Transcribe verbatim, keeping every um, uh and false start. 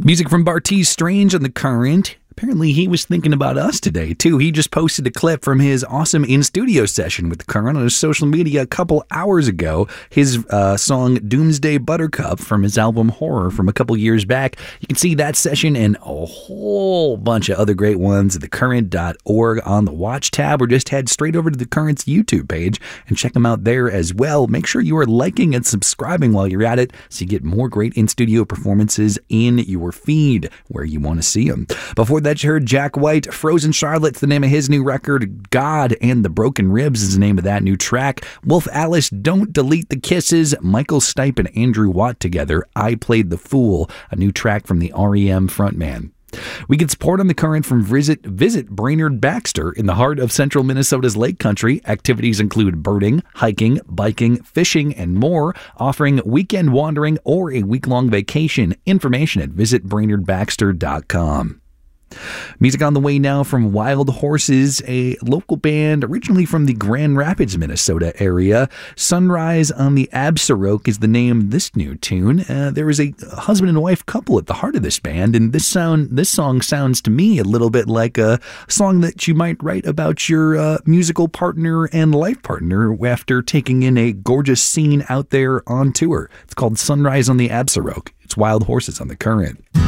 Music from Bartees Strange on The Current. Apparently, he was thinking about us today, too. He just posted a clip from his awesome in-studio session with The Current on his social media a couple hours ago. His uh, song Doomsday Buttercup from his album Horror from a couple years back. You can see that session and a whole bunch of other great ones at the current dot org on the Watch tab, or just head straight over to The Current's YouTube page and check them out there as well. Make sure you are liking and subscribing while you're at it so you get more great in-studio performances in your feed where you want to see them. Before that, you heard Jack White, Frozen Charlotte's the name of his new record. God and the Broken Ribs is the name of that new track. Wolf Alice, Don't Delete the Kisses. Michael Stipe and Andrew Watt together, I Played the Fool, a new track from the R E M frontman. We get support on The Current from Visit, Visit Brainerd Baxter in the heart of central Minnesota's Lake Country. Activities include birding, hiking, biking, fishing, and more, offering weekend wandering or a week-long vacation. Information at visit brainerd baxter dot com. Music on the way now from Wild Horses, a local band originally from the Grand Rapids, Minnesota area. Sunrise on the Absaroke is the name of this new tune. Uh, there is a husband and wife couple at the heart of this band, and this sound, this song sounds to me a little bit like a song that you might write about your uh, musical partner and life partner after taking in a gorgeous scene out there on tour. It's called Sunrise on the Absaroke. It's Wild Horses on The Current.